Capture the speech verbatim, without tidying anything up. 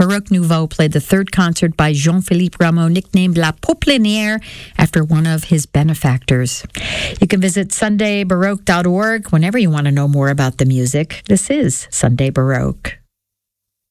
Baroque Nouveau played the third concert by Jean-Philippe Rameau, nicknamed La Popelinière, after one of his benefactors. You can visit sunday baroque dot org whenever you want to know more about the music. This is Sunday Baroque.